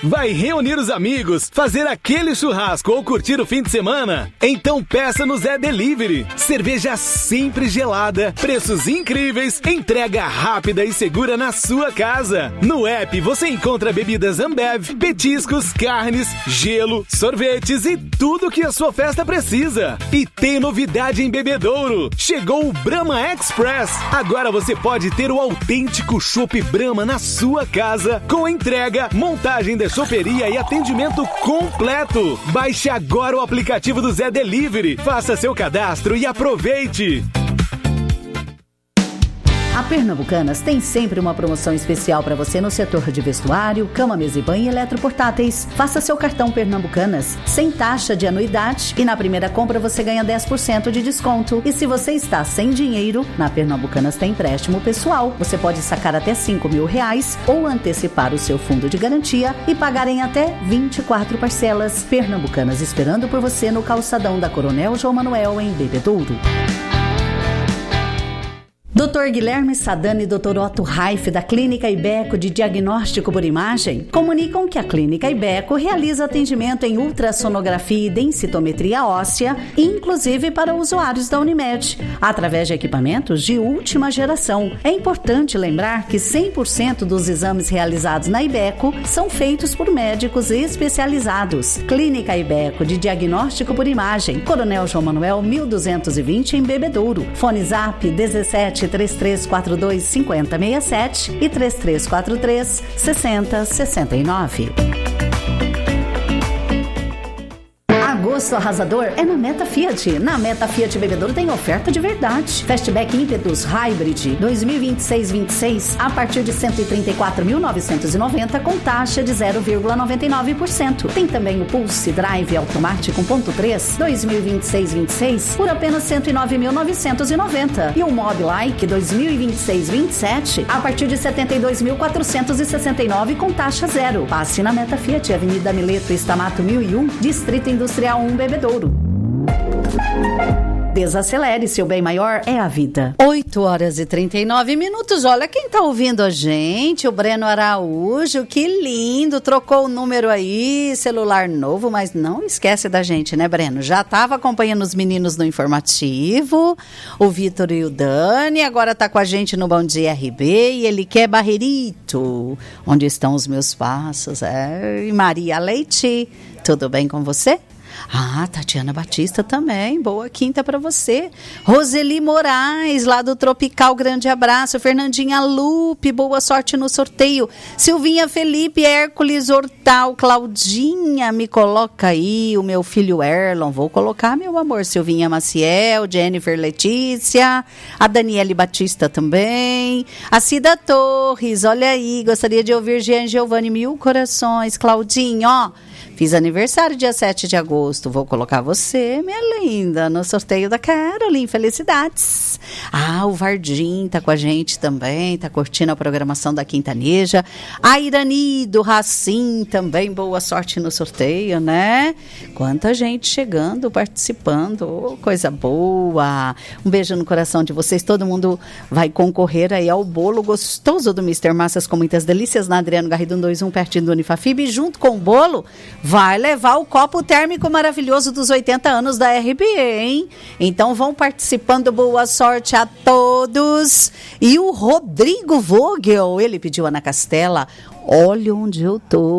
Vai reunir os amigos, fazer aquele churrasco ou curtir o fim de semana? Então peça no Zé Delivery. Cerveja sempre gelada, preços incríveis, entrega rápida e segura na sua casa. No app você encontra bebidas Ambev, petiscos, carnes, gelo, sorvetes e tudo que a sua festa precisa. E tem novidade em Bebedouro. Chegou o Brahma Express. Agora você pode ter o autêntico chopp Brahma na sua casa, com entrega, montagem da choperia e atendimento completo. Baixe agora o aplicativo do Zé Delivery. Faça seu cadastro e aproveite. A Pernambucanas tem sempre uma promoção especial para você no setor de vestuário, cama, mesa e banho e eletroportáteis. Faça seu cartão Pernambucanas sem taxa de anuidade e na primeira compra você ganha 10% de desconto. E se você está sem dinheiro, na Pernambucanas tem empréstimo pessoal. Você pode sacar até R$5.000 ou antecipar o seu fundo de garantia e pagar em até 24 parcelas. Pernambucanas esperando por você no calçadão da Coronel João Manuel, em Bebedouro. Dr. Guilherme Sadani e Dr. Otto Raif, da Clínica Ibeco de Diagnóstico por Imagem, comunicam que a Clínica Ibeco realiza atendimento em ultrassonografia e densitometria óssea, inclusive para usuários da Unimed, através de equipamentos de última geração. É importante lembrar que 100% dos exames realizados na Ibeco são feitos por médicos especializados. Clínica Ibeco de Diagnóstico por Imagem, Coronel João Manuel, 1220, em Bebedouro. Fone Zap 17-3342-5067 e 3343-6069. Agosto arrasador é na Meta Fiat. Na Meta Fiat Bebedouro tem oferta de verdade. Fastback Impetus Hybrid 2026-26 a partir de 134.990 com taxa de 0,99%. Tem também o Pulse Drive automático 1.3 2026-26 por apenas 109.990 e o Mobilike 2026-27 a partir de 72.469 com taxa zero. Passe na Meta Fiat, Avenida Mileto, Estamato 1001, Distrito Industrial 1, Bebedouro. Desacelere, seu bem maior é a vida. 8h39. Olha quem tá ouvindo a gente, o Breno Araújo, que lindo, trocou o número aí, celular novo, mas não esquece da gente, né, Breno? Já tava acompanhando os meninos no informativo, o Vitor e o Dani, agora tá com a gente no Bom Dia RB e ele quer Barreirito, onde estão os meus passos. E Maria Leite, tudo bem com você? Ah, Tatiana Batista também, boa quinta para você. Roseli Moraes, lá do Tropical, grande abraço. Fernandinha Lupe, boa sorte no sorteio. Silvinha Felipe, Hércules Hortal, Claudinha, me coloca aí, o meu filho Erlon, vou colocar, meu amor. Silvinha Maciel, Jennifer Letícia, a Daniele Batista também, a Cida Torres, olha aí, gostaria de ouvir Jean Giovanni, mil corações. Claudinho, ó, fiz aniversário dia 7 de agosto. Vou colocar você, minha linda, no sorteio da Caroline. Felicidades. Ah, o Vardim tá com a gente também, tá curtindo a programação da Quintaneja. A Irani do Racim também, boa sorte no sorteio, né? Quanta gente chegando, participando. Oh, coisa boa. Um beijo no coração de vocês. Todo mundo vai concorrer aí ao bolo gostoso do Mr. Massas com muitas delícias na Adriano Garrido 121, pertinho do Unifafib. E junto com o bolo vai levar o copo térmico maravilhoso dos 80 anos da RB, hein? Então vão participando, boa sorte a todos. E o Rodrigo Vogel, ele pediu Ana Castela, olha onde eu tô.